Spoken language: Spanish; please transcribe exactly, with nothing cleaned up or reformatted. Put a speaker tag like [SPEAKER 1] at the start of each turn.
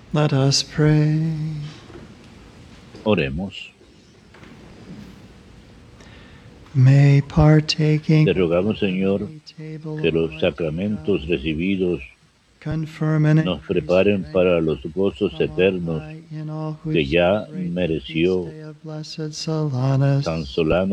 [SPEAKER 1] Let us pray.
[SPEAKER 2] Oremos.
[SPEAKER 1] May partaking
[SPEAKER 2] Te rogamos, Señor,
[SPEAKER 1] of the table
[SPEAKER 2] que
[SPEAKER 1] of
[SPEAKER 2] los
[SPEAKER 1] life
[SPEAKER 2] sacramentos recibidos
[SPEAKER 1] confirm and
[SPEAKER 2] nos
[SPEAKER 1] increase
[SPEAKER 2] preparen
[SPEAKER 1] faith
[SPEAKER 2] para los gozos
[SPEAKER 1] from on
[SPEAKER 2] eternos
[SPEAKER 1] high in all who
[SPEAKER 2] que ya
[SPEAKER 1] celebrate the feast
[SPEAKER 2] mereció
[SPEAKER 1] day of Blessed Solanus.
[SPEAKER 2] San Solano